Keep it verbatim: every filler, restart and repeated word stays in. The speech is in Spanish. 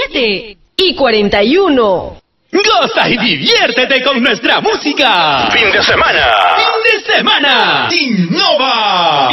siete y cuarenta y uno. Goza y diviértete con nuestra música. Fin de semana. Fin de semana. Innova.